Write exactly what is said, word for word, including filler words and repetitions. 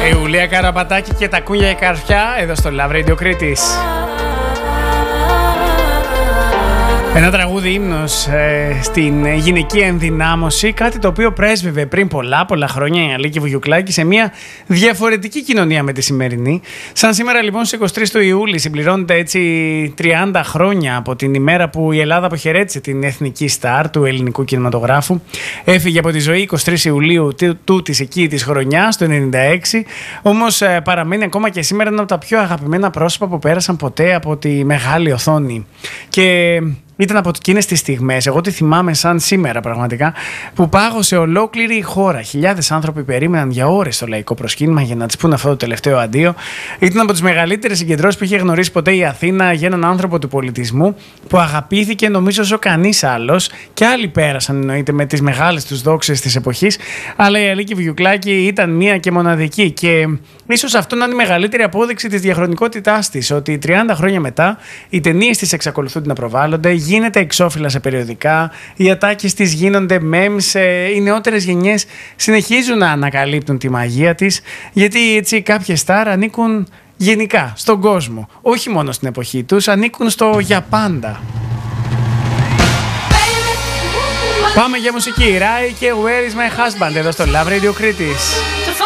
Ιουλία Καραμπατάκη και τα κούνια η καρφιά εδώ στο Love Radio Κρήτης. Ένα τραγούδι ύμνος ε, στην γυναική ενδυνάμωση, κάτι το οποίο πρέσβευε πριν πολλά πολλά χρόνια η Αλίκη Βουγιουκλάκη σε μια διαφορετική κοινωνία με τη σημερινή. Σαν σήμερα λοιπόν στις είκοσι τρεις του Ιούλη συμπληρώνεται έτσι τριάντα χρόνια από την ημέρα που η Ελλάδα αποχαιρέτησε την εθνική στάρ του ελληνικού κινηματογράφου. Έφυγε από τη ζωή είκοσι τρεις Ιουλίου τούτης εκεί της χρονιάς, το ενενήντα έξι, όμως ε, παραμένει ακόμα και σήμερα ένα από τα πιο αγαπημένα πρόσωπα που πέρασαν ποτέ από τη μεγάλη οθόνη. Και ήταν από εκείνες τις στιγμές, εγώ τη θυμάμαι σαν σήμερα πραγματικά, που πάγωσε ολόκληρη η χώρα. Χιλιάδες άνθρωποι περίμεναν για ώρες στο λαϊκό προσκύνημα για να της πούνε αυτό το τελευταίο αντίο. Ήταν από τις μεγαλύτερες συγκεντρώσεις που είχε γνωρίσει ποτέ η Αθήνα για έναν άνθρωπο του πολιτισμού που αγαπήθηκε νομίζω όσο κανείς άλλος. Και άλλοι πέρασαν εννοείται με τις μεγάλες τους δόξες της εποχής. Αλλά η Αλίκη Βουγιουκλάκη ήταν μία και μοναδική. Και ίσως αυτό να είναι η μεγαλύτερη απόδειξη της διαχρονικότητάς της. Ότι τριάντα χρόνια μετά οι ταινίες της εξακολουθούν να προβάλλονται. Γίνεται εξώφυλλα σε περιοδικά, οι ατάκες της γίνονται memes, οι νεότερες γενιές συνεχίζουν να ανακαλύπτουν τη μαγεία της, γιατί έτσι κάποιες στάρ ανήκουν γενικά στον κόσμο, όχι μόνο στην εποχή τους, ανήκουν στο για πάντα. Πάμε για μουσική, Rai και Where is my husband εδώ στο Love Radio Κρήτης.